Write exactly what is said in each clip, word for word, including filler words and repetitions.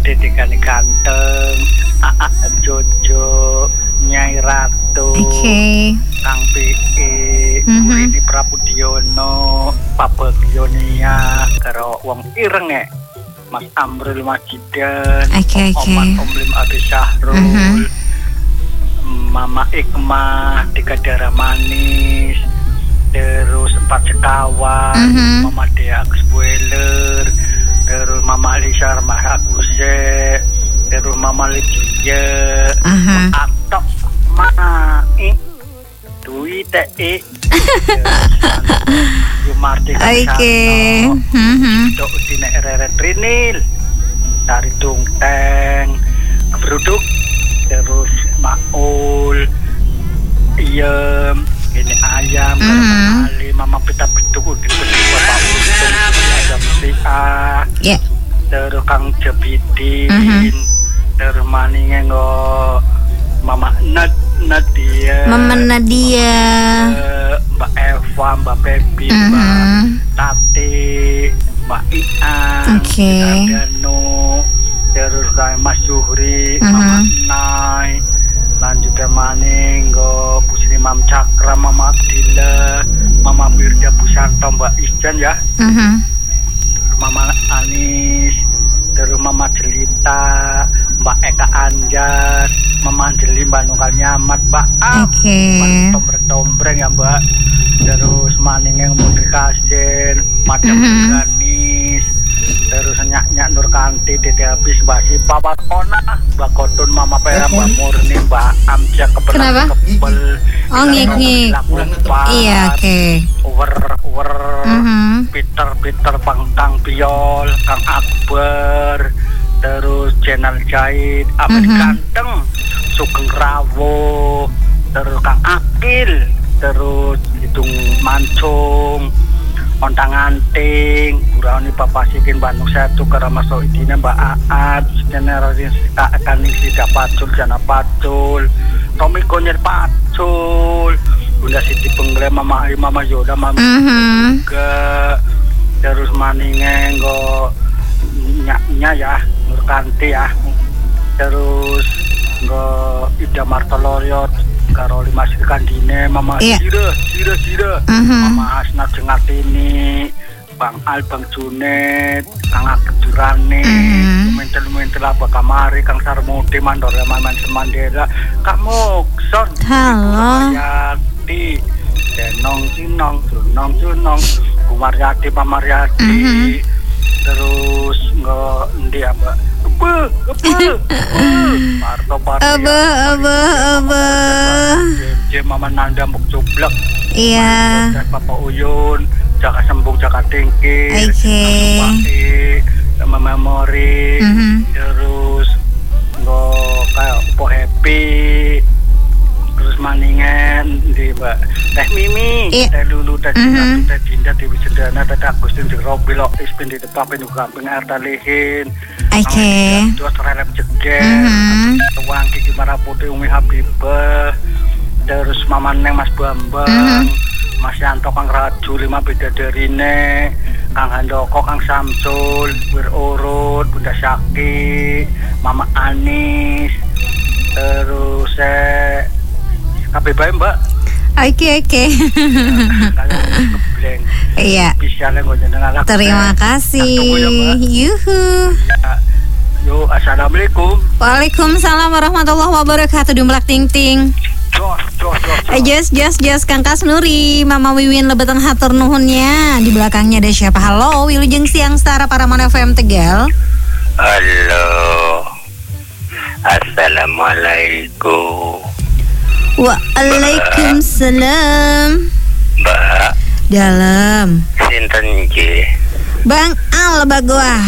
Dedekane ganteng, Aa Jojo, Nyai Ratu, okay. Kang P E, mm-hmm. Rini Prabudiono, Papa Gionia, karo wong ireng e, Mas Amrul Majidan, okay, Om okay. Oman Omlim Abi Syahrul, mm-hmm. Mama Ikmah, Tiga Darah Manis, terus Empat Sekawan, mm-hmm. Mama Dea Agus Boiler, terus Mama Alisa Mas Aguse, terus Mama Lydia, uh-huh. Atok Ma I Dwi T I Yumarti Oke. Dok Dine Rere Trinil dari Tungteng Beruduk, terus Maul Iem ini ayam, mm-hmm. Ali Mama Pita Beduk di Bapak Untung Ayam Sia, yeah. Terus Kang Jebidin, mm-hmm. terus maninge ngo Mama Nad Nadia, Mama Nadia, uh, Mbak Eva, Mbak Pepi, mm-hmm. Mbak Tati, Mbak Ian, okay. Mbak Danu, terus kayak Mas Zuhri, mm-hmm. Mama Nai, lanjutnya maning go Pusri Mam Cakra, Mama Abdillah, Mama Mirja Busanto, Mbak Isjan ya, mm-hmm. Mama Anis, terus Mama Jelita, Mbak Eka Anjas, Mama Anjeli, Mbak Nunggal Nyamat, Mbak Ab, okay. Mbak Tombreng-tombreng ya Mbak, terus maningnya Mudri Kasin, Madam mm-hmm. Ganis, terus nyak-nyak Nur Kanti, Dede Habis, Mbak Sipa, Mbak Kona, Mbak Kodun, Mama Pera, Mbak Murni, Mbak Amja, Kebelan Kebel, oh ngik-ngik, iya oke, okay. Uwer, uwer, mm-hmm. Peter, Peter, Bang Kang Biol, Kang Akbar, terus Jenal Jahit, Abdi mm-hmm. Ganteng, Sugeng Rawo, terus Kang Akil, terus Hidung Mancung, Ontang Anting, Burani Bapak Sikin, Bandung Satu, Karamaso Idina, Mbak Aat, Generalis Kaning Sida Pacul, Jana Pacul, Tommy Konyer Pacul, Bunda Siti Penggele, Mama Ayu, Mama Yoda, Mama mm-hmm. juga, terus maninge nggo nyaknya ya, Nurkanti ya, terus nggo Ida Martoloyot, Karoli Masih Kandine, Mama yeah. Sira, Sira, Sira, mm-hmm. Mama Asna Jengatini, Bang Al, Bang Junet, Kang Akjurane, mm-hmm. Mentel-mentel apa kamari, Kang Sarmudi, Mandora, Maman Semandera, Kak Mokson, halo, Yati, Denong Sinong, Junong Junong, Kumaryati, Pamaryati, mm-hmm. terus nggak ndi apa? Apa? Apa? Parto Parto. Apa? Apa? Apa? Jem Mama Nanda Mbok Cublek. Iya. Papa Uyun, Jaka Sembung, Jaka Tingkir. Oke. Sama Memori. Mm-hmm. Terus nggak kayak Po Happy. Terus maningan di Mbak Teh Mimi, yeah. Teh Lulu, Teh Dinda, mm-hmm. Teh Dinda, Dewi Cendana, Teh Agustin, Teh Robi, Lok Ispin di depan Penuh Gamping, Arta Lihin, oke, terus Relep Jeger, Tuang Kiki Maraputi, Umi Habibah, terus Mama Neng, Mas Bambang, mm-hmm. Mas Yanto, Kang Raju, Lima Bidadarine, Kang Handoko, Kang Samsul, Wir Urut, Bunda Syaki, Mama Anis, terus eh K P B Mbak. Oke oke. Iya. Terima kasih. Yuhu. Yo, assalamualaikum. Waalaikumsalam warahmatullahi wabarakatuh. Dumlak ting ting. Jos jos jos. Jos jos jos Kang Kasnuri, Mama Wiwin lebeteng hatur nuhunnya. Di belakangnya ada siapa? Halo, Wilujeng Siang Stara Paraman F M Tegal. Halo. Assalamualaikum. Waalaikumsalam. Mbak. Dalam. Sinten nggih? Bang Al Bagwah.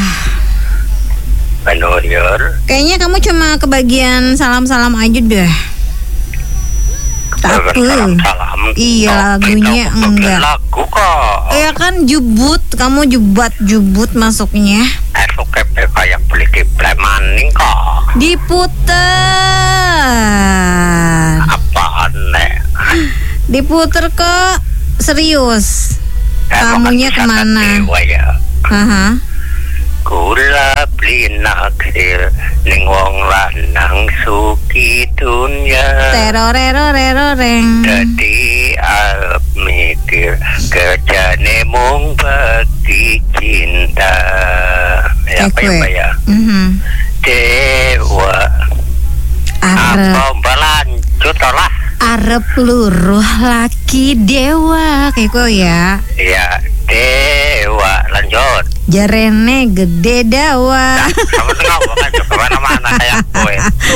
Panonyor. Kayaknya kamu cuma kebagian salam-salam aja deh. Takut. Salam-salam. Iya, lagunya enggak. Lagu kok. Iya kan jubut, kamu jubat jubut masuknya. Esok kepe kayak beli kiplek maning kok. Diputer. Apaan nek? Diputer kok. Serius. Kamunya kemana? Ya. Aha. Kula beli nakir Rero rero rero reng. Dadi arep mikir kerjane mung bakti cinta. Ya apa ya, Mbak ya? Mhm. Dewa. Arep Apa Mbak lanjut lah. arep luruh laki dewa kayak gue ya. Iya, dewa lanjut. Jarene gede dawa. Nah, kamu tuh ngomong kan juga mana-mana kayak gue.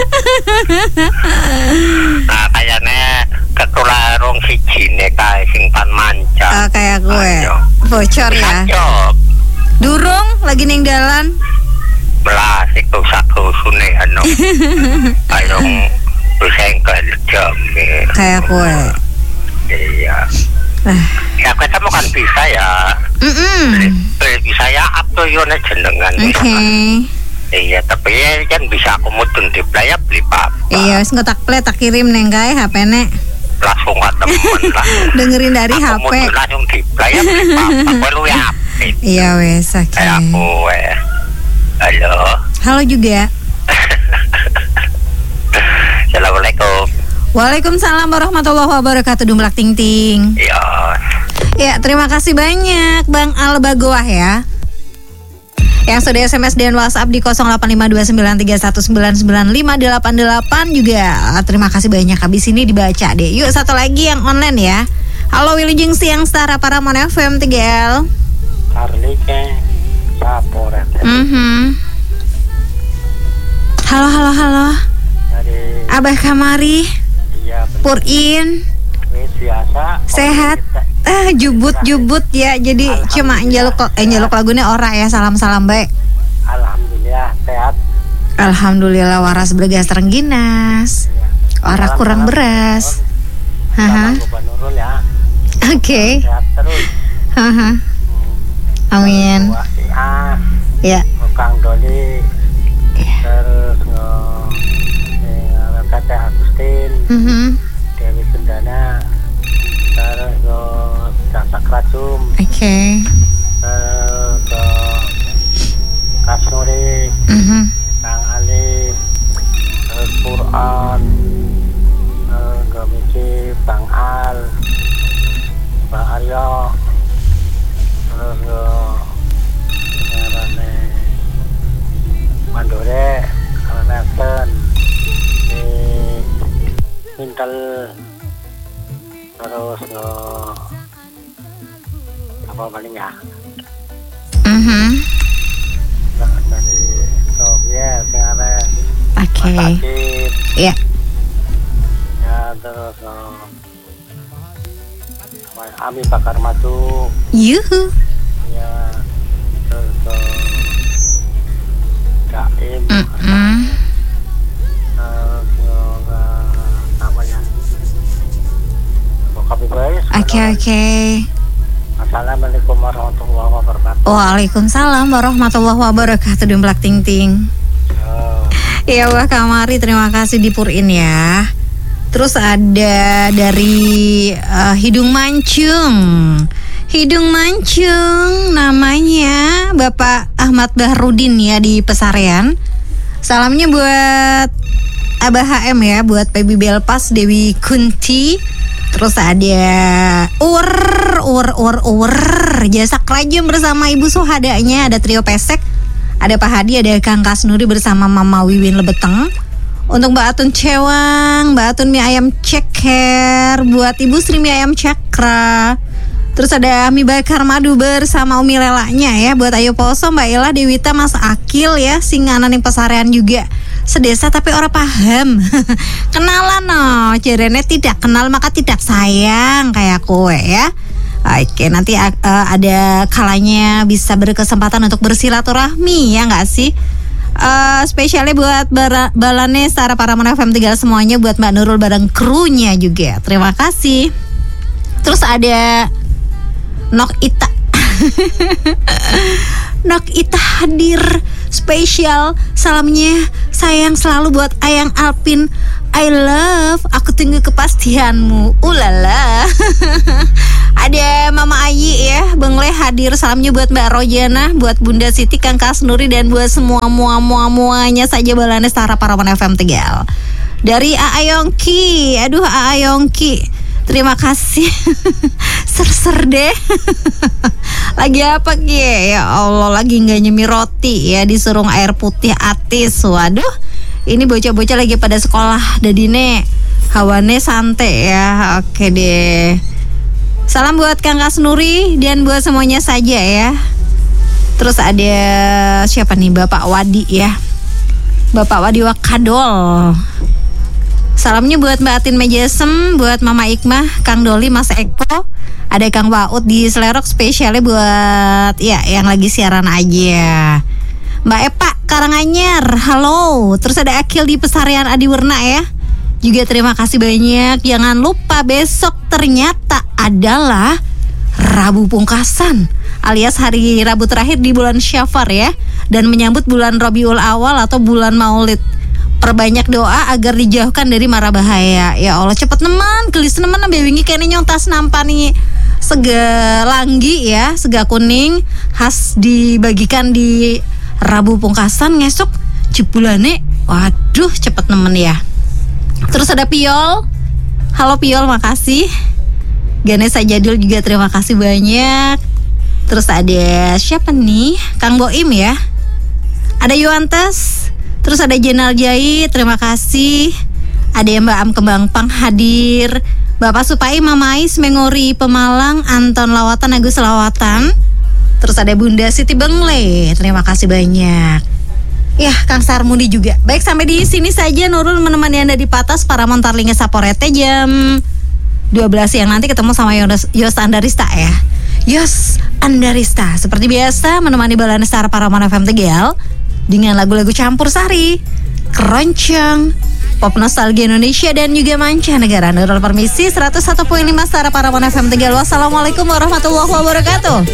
Nah, kayaknya ketularung si jine kae sing pan manca. Oh, kayak gue. Ayo. Bocor ya. Cocok. Durung lagi ning dalan. Belas itu satu sune anu. Ayo besengkel jamir. Kayak gue. Iya. Ah. Ya ketemu kan bisa ya. Mm-mm. Beli bisa ya apa yo nek jenengan. Oke. Iya, tapi ya kan bisa aku mudun di play ya beli apa. Iya, wis ngetak play tak kirim neng kae H P nek. Langsung ketemu lah. Dengerin dari aku H P. mudun langsung di play ya beli apa. Aku lu ya. Iya wes, oke. Kayak aku eh. Halo. Halo juga. Assalamualaikum. Waalaikumsalam warahmatullahi wabarakatuh. Dumlak ting ting. Ya. Ya, terima kasih banyak Bang Albagoah ya. Yang sudah S M S dan WhatsApp di nol delapan lima dua sembilan tiga satu sembilan sembilan lima delapan delapan juga. Terima kasih banyak, habis ini dibaca deh. Yuk satu lagi yang online ya. Halo Wilujeng Siang Star Paramon F M tiga L. Arlike Saporet. Mhm. Halo halo halo. Dari Abah Kamari, iya Purin, wis biasa. sehat. Ah, jubut-jubut ya. Jadi cuma njaluk eh njaluk lagunya ora ya. Salam-salam baik. Alhamdulillah sehat. Alhamdulillah waras bergas terengginas. Ora kurang beras. Haha. Gubernur ya. Oke. Sehat terus. Haha. Amin. Ah, Ya. Kang Doli. Terus nge eh Tete Agustin, Mhm. Dewi Sendana, terus nge Casak Racum, Oke. terus ke Kasuri, Mhm. Kang Ali, terus Quran, terus ke Miki, Bang Al, Bang Aryo, terus ke Ngarane Mandore, Nelson, di Mintel, terus ke apa paling ya? Mhm. Nah, dari Soviet yang ada Oke. Masakit, Ya. ya terus uh, apa ya, Ami Bakar Madu, Yuhu. ya terus uh, Daim, Mhm. terus uh, apa ya? Kopi guys. Oke oke. Assalamualaikum warahmatullahi wabarakatuh. Waalaikumsalam warahmatullahi wabarakatuh. Dumplak ting ting. Oh. Iya Wah Kamari, terima kasih di Purin ya. Terus ada dari uh, Hidung Mancung. Hidung Mancung namanya Bapak Ahmad Bahrudin ya di Pesarean. Salamnya buat Abah H M ya, buat P B Belpas, Dewi Kunti. Terus ada Ur Ur Ur Ur Jasa Krajem bersama Ibu Suhadanya. Ada trio pesek, ada Pak Hadi, ada Kang Kasnuri bersama Mama Wiwin Lebeteng. Untuk Mbak Atun Cewang, Mbak Atun Mie Ayam Ceker, buat Ibu Sri Mie Ayam Cakra. Terus ada Mie Bakar Madu bersama Umi Lelanya ya. Buat Ayu Poso, Mbak Ella, Dewita, Mas Akil ya. Singanan yang Pesarean juga. Sedesa tapi orang paham. Kenalan no, jarene tidak kenal maka tidak sayang kayak kue ya. Oke, nanti uh, ada kalanya bisa berkesempatan untuk bersilaturahmi ya nggak sih? Uh, spesialnya buat bara, Balane Stara Paramon F M tiga semuanya, buat Mbak Nurul bareng krunya juga. Terima kasih. Terus ada Nok Ita. Nok Ita hadir spesial. Salamnya sayang selalu buat Ayang Alpin. I love, aku tunggu kepastianmu. Ulala. Ada Mama Ayi ya, Bang Le hadir. Salamnya buat Mbak Rojana, buat Bunda Siti, Kang Kasnuri, dan buat semua mua mua muanya saja Balane Stara Paramon F M tiga. Dari A A Yongki. Aduh A A Yongki, terima kasih. Ser-ser deh. Lagi apa Ki? Ya Allah, lagi nggak nyemir roti ya, disuruh air putih atis. Waduh, ini bocah-bocah lagi pada sekolah. Dadine hawane santai ya. Oke deh. Salam buat Kang Kasnuri dan buat semuanya saja ya. Terus ada siapa nih? Bapak Wadi ya. Bapak Wadi Wakadol. Salamnya buat Mbak Atin Mejesem, buat Mama Ikmah, Kang Doli, Mas Eko, ada Kang Waut di Selerok, spesialnya buat ya yang lagi siaran aja. Mbak Epa Karanganyar, halo. Terus ada Akil di Pesarian Adiwerna ya. Juga terima kasih banyak. Jangan lupa besok ternyata adalah Rabu Pungkasan, alias hari Rabu terakhir di bulan Syafar ya, dan menyambut bulan Rabiul Awal atau bulan Maulid. Perbanyak doa agar dijauhkan dari mara bahaya. Ya Allah, cepet nemen, gelis nemen ambe wingi kene nyontas nampani sega langgi ya, sega kuning khas dibagikan di Rabu Pungkasan ngesok jebulane. Waduh, cepet nemen ya. Terus ada Piol. Halo Piol, makasih. Ganesha Jadul juga terima kasih banyak. Terus ada siapa nih? Kang Boim ya. Ada Yuantes. Terus ada Jenal Jai, terima kasih. Ada yang Mbak Am Kembang Pang hadir. Bapak Supai, Mamais, Mengori, Pemalang, Anton Lawatan, Agus Lawatan. Terus ada Bunda Siti Bengle, terima kasih banyak. Ya, Kang Sarmudi juga. Baik, sampai di sini saja Nurul menemani Anda di Patas para Montarlinga Saporete jam dua belas siang. Nanti ketemu sama Yos, Yos Andarista ya. Yos Andarista seperti biasa menemani Balana Star Paramon F M Tegal dengan lagu-lagu campur sari, keroncong, pop nostalgia Indonesia dan juga mancanegara. Nurul permisi, seratus satu koma lima Star Paramon F M Tegal. Wassalamualaikum warahmatullahi wabarakatuh.